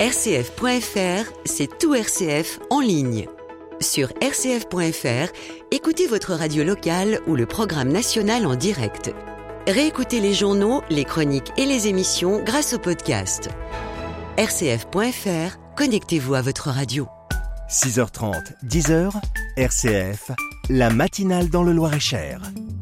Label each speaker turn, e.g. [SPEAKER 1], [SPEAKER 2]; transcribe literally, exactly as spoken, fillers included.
[SPEAKER 1] R C F point F R, c'est tout R C F en ligne. Sur R C F point F R, écoutez votre radio locale ou le programme national en direct. Réécoutez les journaux, les chroniques et les émissions grâce au podcast. R C F point F R, connectez-vous à votre radio.
[SPEAKER 2] six heures trente, dix heures, R C F, la matinale dans le Loir-et-Cher.